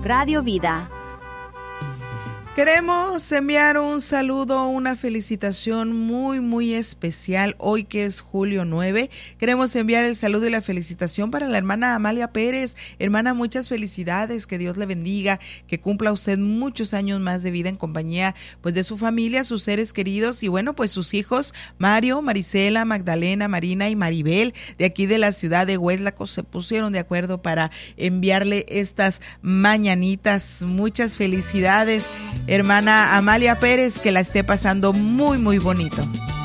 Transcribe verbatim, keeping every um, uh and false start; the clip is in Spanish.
Radio Vida. Queremos enviar un saludo, una felicitación muy, muy especial. Hoy que es julio nueve, queremos enviar el saludo y la felicitación para la hermana Amalia Pérez. Hermana, muchas felicidades, que Dios le bendiga, que cumpla usted muchos años más de vida en compañía pues de su familia, sus seres queridos y bueno, pues sus hijos Mario, Marisela, Magdalena, Marina y Maribel, de aquí de la ciudad de Hueslaco, se pusieron de acuerdo para enviarle estas mañanitas. Muchas felicidades, hermana Amalia Pérez, que la esté pasando muy, muy bonito.